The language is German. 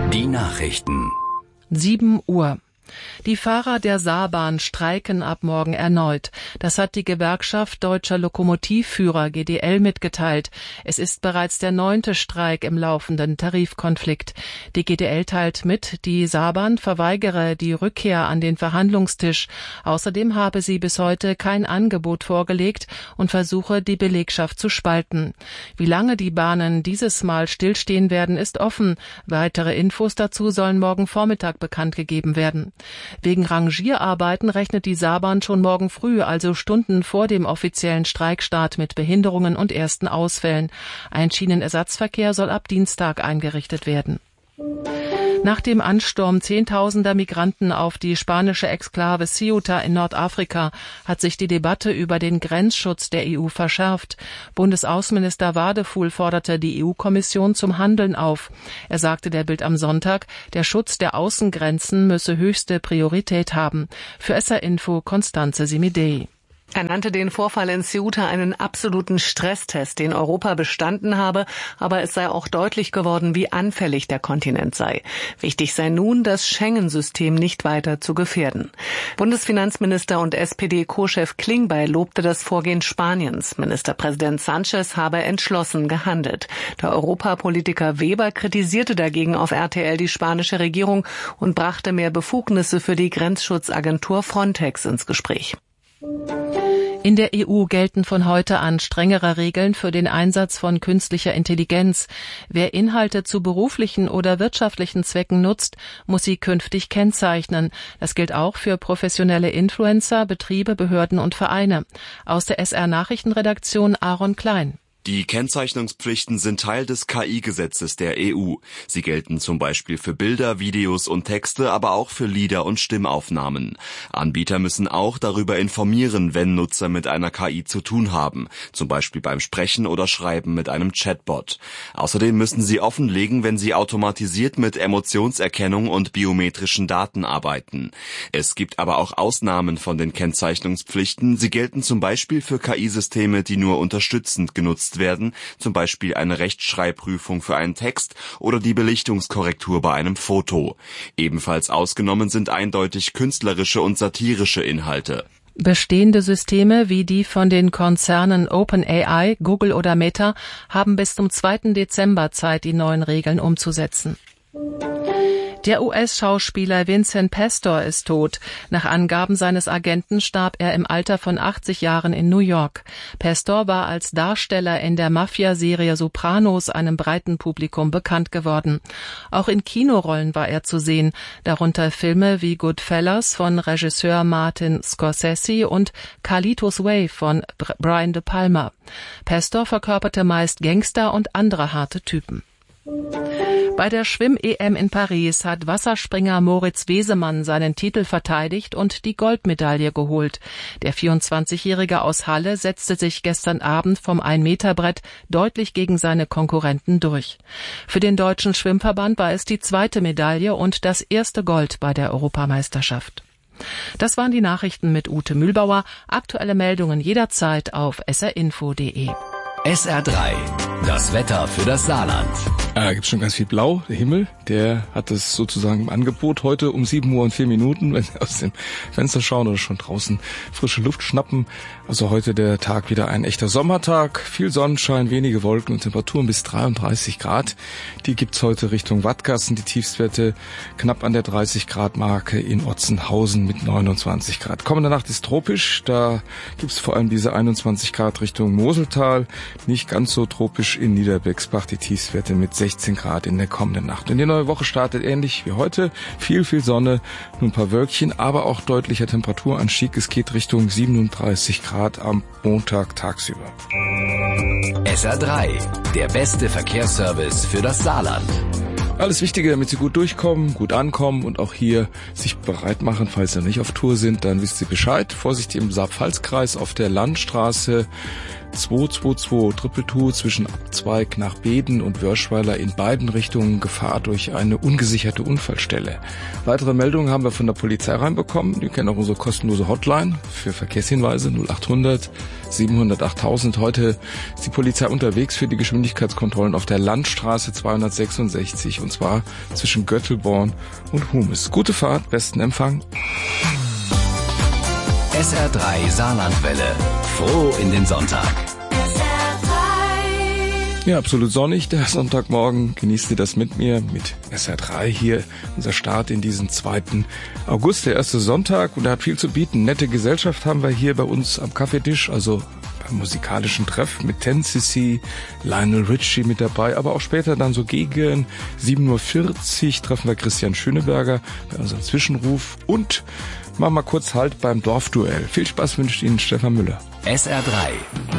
Die Nachrichten. 7 Uhr. Die Fahrer der Saarbahn streiken ab morgen erneut. Das hat die Gewerkschaft Deutscher Lokomotivführer GDL mitgeteilt. Es ist bereits der 9. Streik im laufenden Tarifkonflikt. Die GDL teilt mit, die Saarbahn verweigere die Rückkehr an den Verhandlungstisch. Außerdem habe sie bis heute kein Angebot vorgelegt und versuche, die Belegschaft zu spalten. Wie lange die Bahnen dieses Mal stillstehen werden, ist offen. Weitere Infos dazu sollen morgen Vormittag bekannt gegeben werden. Wegen Rangierarbeiten rechnet die Saarbahn schon morgen früh, also Stunden vor dem offiziellen Streikstart, mit Behinderungen und ersten Ausfällen. Ein Schienenersatzverkehr soll ab Dienstag eingerichtet werden. Nach dem Ansturm Zehntausender Migranten auf die spanische Exklave Ceuta in Nordafrika hat sich die Debatte über den Grenzschutz der EU verschärft. Bundesaußenminister Wadefuhl forderte die EU-Kommission zum Handeln auf. Er sagte der Bild am Sonntag, der Schutz der Außengrenzen müsse höchste Priorität haben. Für SR Info Constanze Simidei. Er nannte den Vorfall in Ceuta einen absoluten Stresstest, den Europa bestanden habe, aber es sei auch deutlich geworden, wie anfällig der Kontinent sei. Wichtig sei nun, das Schengen-System nicht weiter zu gefährden. Bundesfinanzminister und SPD-Co-Chef Klingbeil lobte das Vorgehen Spaniens. Ministerpräsident Sanchez habe entschlossen gehandelt. Der Europapolitiker Weber kritisierte dagegen auf RTL die spanische Regierung und brachte mehr Befugnisse für die Grenzschutzagentur Frontex ins Gespräch. In der EU gelten von heute an strengere Regeln für den Einsatz von künstlicher Intelligenz. Wer Inhalte zu beruflichen oder wirtschaftlichen Zwecken nutzt, muss sie künftig kennzeichnen. Das gilt auch für professionelle Influencer, Betriebe, Behörden und Vereine. Aus der SR-Nachrichtenredaktion Aaron Klein. Die Kennzeichnungspflichten sind Teil des KI-Gesetzes der EU. Sie gelten zum Beispiel für Bilder, Videos und Texte, aber auch für Lieder und Stimmaufnahmen. Anbieter müssen auch darüber informieren, wenn Nutzer mit einer KI zu tun haben, zum Beispiel beim Sprechen oder Schreiben mit einem Chatbot. Außerdem müssen sie offenlegen, wenn sie automatisiert mit Emotionserkennung und biometrischen Daten arbeiten. Es gibt aber auch Ausnahmen von den Kennzeichnungspflichten. Sie gelten zum Beispiel für KI-Systeme, die nur unterstützend genutzt werden, zum Beispiel eine Rechtschreibprüfung für einen Text oder die Belichtungskorrektur bei einem Foto. Ebenfalls ausgenommen sind eindeutig künstlerische und satirische Inhalte. Bestehende Systeme wie die von den Konzernen OpenAI, Google oder Meta haben bis zum 2. Dezember Zeit, die neuen Regeln umzusetzen. Der US-Schauspieler Vincent Pastor ist tot. Nach Angaben seines Agenten starb er im Alter von 80 Jahren in New York. Pastor war als Darsteller in der Mafia-Serie Sopranos einem breiten Publikum bekannt geworden. Auch in Kinorollen war er zu sehen, darunter Filme wie Goodfellas von Regisseur Martin Scorsese und Carlitos Way von Brian De Palma. Pastor verkörperte meist Gangster und andere harte Typen. Bei der Schwimm-EM in Paris hat Wasserspringer Moritz Wesemann seinen Titel verteidigt und die Goldmedaille geholt. Der 24-Jährige aus Halle setzte sich gestern Abend vom 1-Meter-Brett deutlich gegen seine Konkurrenten durch. Für den Deutschen Schwimmverband war es die 2. Medaille und das erste Gold bei der Europameisterschaft. Das waren die Nachrichten mit Ute Mühlbauer. Aktuelle Meldungen jederzeit auf srinfo.de. SR3, das Wetter für das Saarland. Gibt schon ganz viel Blau. Der Himmel, der hat es sozusagen im Angebot heute um 7 Uhr und 4 Minuten, wenn Sie aus dem Fenster schauen oder schon draußen frische Luft schnappen. Also heute der Tag wieder ein echter Sommertag. Viel Sonnenschein, wenige Wolken und Temperaturen bis 33 Grad. Die gibt's heute Richtung Wattgassen. Die Tiefstwerte knapp an der 30 Grad Marke in Otzenhausen mit 29 Grad. Kommende Nacht ist tropisch. Da gibt's vor allem diese 21 Grad Richtung Moseltal. Nicht ganz so tropisch in Niederbexbach. Die Tiefstwerte mit 16 Grad in der kommenden Nacht. Und die neue Woche startet ähnlich wie heute. Viel Sonne, nur ein paar Wölkchen, aber auch deutlicher Temperaturanstieg. Es geht Richtung 37 Grad am Montag tagsüber. SR3, der beste Verkehrsservice für das Saarland. Alles Wichtige, damit Sie gut durchkommen, gut ankommen und auch hier sich bereit machen, falls Sie nicht auf Tour sind, dann wisst Sie Bescheid. Vorsicht im Saar-Pfalz-Kreis auf der Landstraße 222 222 zwischen Abzweig nach Beden und Wörschweiler in beiden Richtungen Gefahr durch eine ungesicherte Unfallstelle. Weitere Meldungen haben wir von der Polizei reinbekommen. Wir kennen auch unsere kostenlose Hotline für Verkehrshinweise 0800 700 8000. Heute ist die Polizei unterwegs für die Geschwindigkeitskontrollen auf der Landstraße 266 und zwar zwischen Göttelborn und Humes. Gute Fahrt, besten Empfang. SR3 Saarlandwelle. Froh in den Sonntag. Ja, absolut sonnig, der Sonntagmorgen. Genießt ihr das mit mir, mit SR3 hier. Unser Start in diesen 2. August, der erste Sonntag. Und er hat viel zu bieten. Nette Gesellschaft haben wir hier bei uns am Kaffeetisch, also beim musikalischen Treff mit 10cc, Lionel Richie mit dabei. Aber auch später dann so gegen 7.40 Uhr treffen wir Christian Schöneberger bei unserem Zwischenruf. Und machen wir kurz Halt beim Dorfduell. Viel Spaß wünscht Ihnen Stefan Müller. SR3